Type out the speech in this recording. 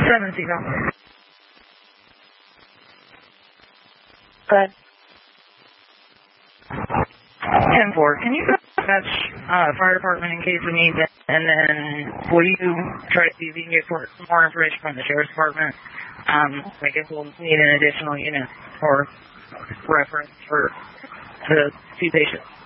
7 Seagull. Go ahead. 10-4. Can you dispatch fire department in case we need it? And then will you try to see if you can get some more information from the sheriff's department? I guess we'll need an additional unit or reference for the 2 patients.